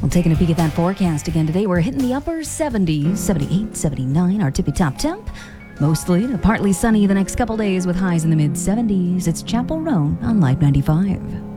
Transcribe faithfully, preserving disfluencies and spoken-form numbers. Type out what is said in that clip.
Well, taking a peek at that forecast again today, we're hitting the upper seventies, seventy-eight, seventy-nine, our tippy top temp. Mostly to partly sunny the next couple days with highs in the mid seventies. It's Chapel Roan on Live ninety-five.